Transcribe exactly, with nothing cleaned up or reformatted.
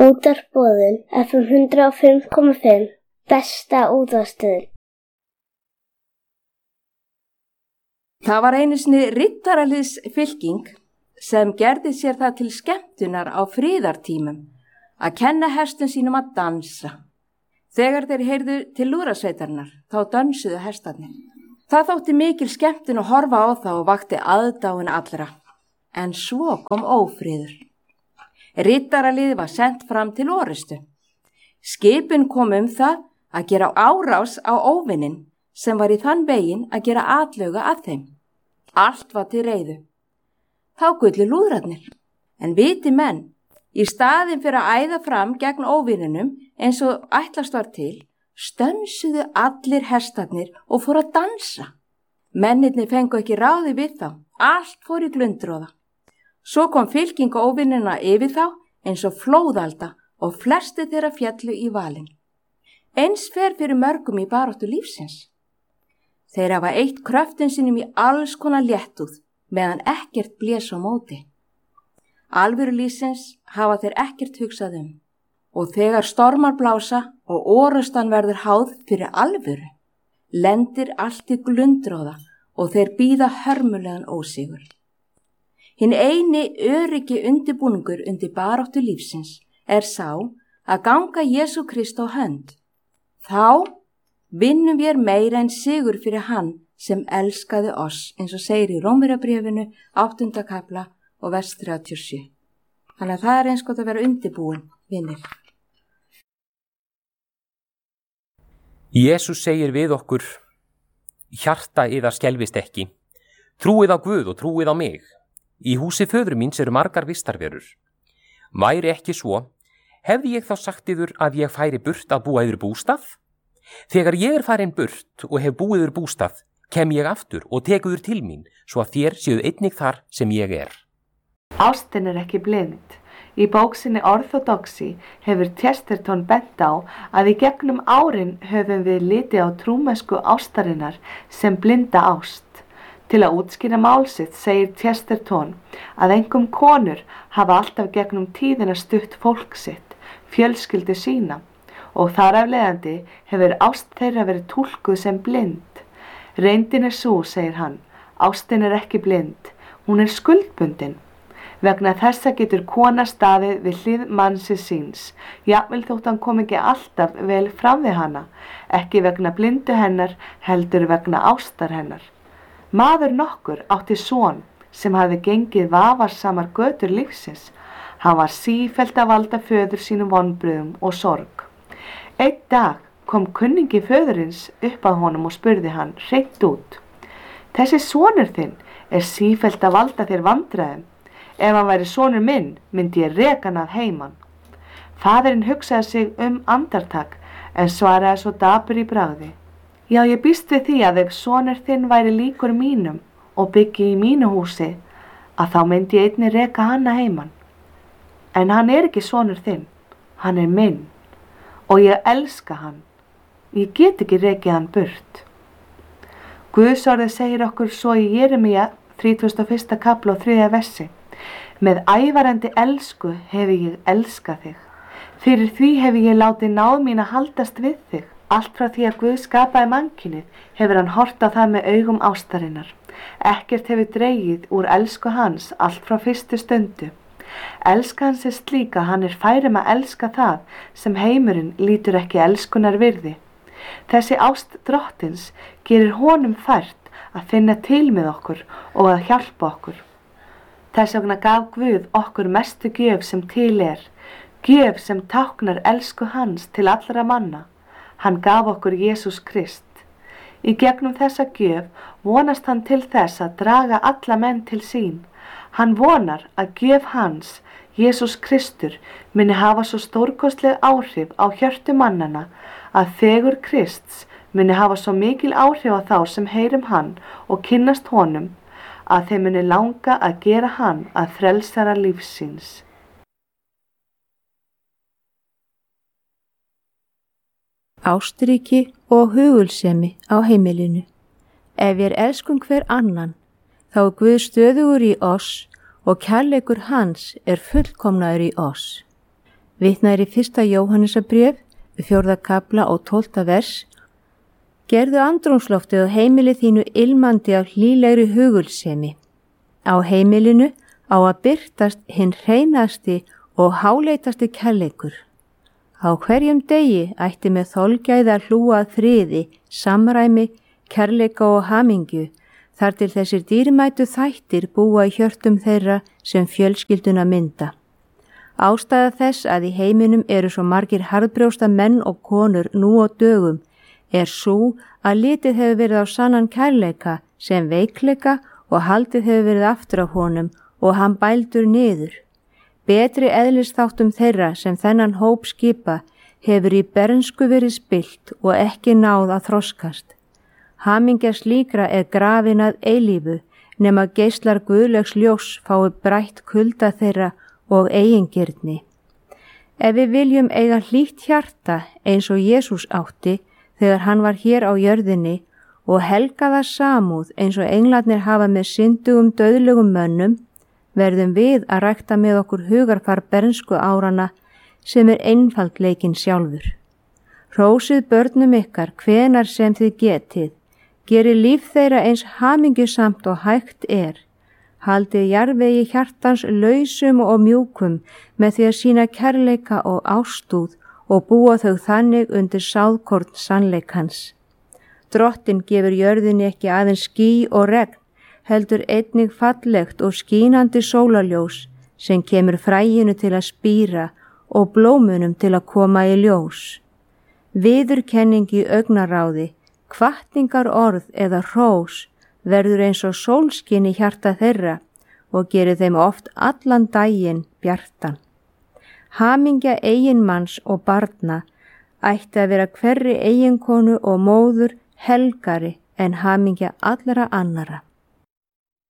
Útvarpsboðun F M hundrað og fimm komma fimm, besta útvarpsstöðin. Það var einu sinni riddaraliðsfylking sem gerði sér það til skemmtunar á friðartímum að kenna hestum sínum að dansa. Þegar þeir heyrðu til lúðrasveitarnar, þá dönsuðu hestarnir. Það þótti mikil skemmtun að horfa á það og vakti aðdáun allra. En svo kom ófriður. Riddaralið var sent fram til orustu. Skipun kom um það að gera árás á óvinnin sem var í þann veginn að gera atlögu að þeim. Allt var til reiðu. Þá gullu lúðrarnir. En viti menn, í staðin fyrir að æða fram gegn óvinninum eins og ætlast var til, stönsuðu allir hestarnir og fóru að dansa. Mennirnir fengu ekki ráði við þá, allt fór í glundroða. Svo kom fylking óvinnina yfir þá eins og flóðalda og flesti þeirra fjallu í valin. Eins fer fyrir mörgum í baráttu lífsins. Þeir hafa eitt kröftin sínum í alls konar léttúð meðan ekkert blés á móti. Alvöru lífsins hafa þeir ekkert hugsað um. Og þegar stormar blása og orustan verður háð fyrir alvöru, lendir allt í glundroða og þeir bíða hörmulegan ósigur. Hinn eini öryggi undirbúningur undir baráttu lífsins er sá að ganga Jesú Krist á hönd. Þá vinnum við meira en sigur fyrir hann sem elskaði oss, eins og segir í Rómverjabréfinu áttunda kafla og vers þrjátíu og sjö. Þannig að það er eins gott að vera undirbúin, vinir. Jesús segir við okkur, hjarta yðar skelfist ekki, trúið á Guð og trúið á mig. Í húsi föður míns eru margar vistarverur. Væri ekki svo, hefði ég þá sagt yður að ég færi burt að búa yður bústað? Þegar ég er farin burt og hef búið yður bústað, kem ég aftur og tek yður til mín, svo að þér séuð einnig þar sem ég er. Ástin er ekki blind. Í bóksinni Orthodoxy hefur Chesterton bent á að í gegnum árin höfum við litið á trúmennsku ástarinnar sem blinda ást. Til að útskýra mál sitt segir Chesterton að einkum konur hafa alltaf gegnum tíðina stutt fólk sitt, fjölskyldu sína, og þar af leiðandi hefur ást þeirra verið túlkuð sem blind. Reyndin er sú, segir hann, ástin er ekki blind, hún er skuldbundin. Vegna þessa getur kona staðið við hlið mannsins síns, jafnvel þótt hann kom ekki alltaf vel fram við hana, ekki vegna blindu hennar, heldur vegna ástar hennar. Maður nokkur átti son sem hafði gengið vafarsamar götur lífsins. Hann var sífellt að valda föður sínum vonbrigðum og sorg. Einn dag kom kunningi föðurins upp að honum og spurði hann hreint út. Þessi sonur þinn er sífellt að valda þér vandræðum. Ef hann væri sonur minn, myndi ég reka hann að heiman. Faðirinn hugsaði sig um andartak en svaraði svo dapur í bragði. Já, ég býst við því að ef sonur þinn væri líkur mínum og byggi í mínu húsi, að þá myndi ég einnig reka hann að heiman. En hann er ekki sonur þinn, hann er minn og ég elska hann. Ég get ekki rekið hann burt. Guðsorðið segir okkur svo í Jeremía þrítugasta og fyrsta kafla og þriðja versi. Með ævarandi elsku hefi ég elskað þig. Fyrir því hefi ég látið náð mín að haldast við þig. Allt frá því að Guð skapaði mannkynið hefur hann hort á það með augum ástarinnar. Ekkert hefur dregið úr elsku hans allt frá fyrstu stundu. Elska hans er slík að hann er færum að elska það sem heimurinn lítur ekki elskunar virði. Þessi ást drottins gerir honum fært að finna til með okkur og að hjálpa okkur. Þess vegna gaf Guð okkur mestu gjöf sem til er, gjöf sem táknar elsku hans til allra manna. Hann gaf okkur Jesús Krist. Í gegnum þessa gjöf vonast hann til þess að draga alla menn til sín. Hann vonar að gjöf hans, Jesús Kristur, muni hafa svo stórkostleg áhrif á hjörtu mannana að fegur Krists muni hafa svo mikil áhrif á þá sem heyrum hann og kynnast honum að þeim muni langa að gera hann að frelsara lífsins. Ástríki og hugulsemi á heimilinu. Ef við elskum hver annan, þá er Guð stöðugur í oss og kærleikur hans er fullkomnaður í oss. Vitnað er í fyrsta Jóhannesarbréf, fjórða kapla og tólfta vers. Gerðu andrúmsloftið á heimili þínu ilmandi af hlýlegri hugulsemi. Á heimilinu á að birtast hinn hreinasti og háleitasti kærleikur. Á hverjum degi ætti með þolgæði að hlúa að friði, samræmi, kærleika og hamingju, þar til þessir dýrmætu þættir búa í hjörtum þeirra sem fjölskylduna mynda. Ástæða þess að í heiminum eru svo margir harðbrjósta menn og konur nú á dögum er svo að litið hefur verið á sannan kærleika sem veikleika og haldið hefur verið aftur á honum og hann bældur niður. Betri eðlisþáttum þeirra sem þennan hóp skipa hefur í bernsku verið spillt og ekki náð að þroskast. Hamingja slíkra er grafin að eilífu nema geislar guðlegs ljós fái brætt kulda þeirra og eigingirni. Ef við viljum eiga hlýtt hjarta eins og Jesús átti þegar hann var hér á jörðinni og helgaða samúð eins og englarnir hafa með syndugum dauðlegum mönnum, verðum við að rækta með okkur hugarfar bernsku árana sem er einfaldleikinn sjálfur. Hrósið börnum ykkar hvenar sem þið getið, gerið líf þeirra eins hamingjusamt og hægt er. Haldið jarðvegi hjartans lausum og mjúkum með því að sína kærleika og ástúð og búa þau þannig undir sáðkorn sannleikans. Drottinn gefur jörðinni ekki aðeins ský og regn, heldur einnig fallegt og skínandi sólarljós sem kemur fræinu til að spíra og blómunum til að koma í ljós. Viðurkenning í augnaráði, hvatningar orð eða hrós verður eins og sólskin í hjarta þeirra og gerir þeim oft allan daginn bjartan. Hamingja eiginmanns og barna ætti að vera hverri eiginkonu og móður helgari en hamingja allra annara.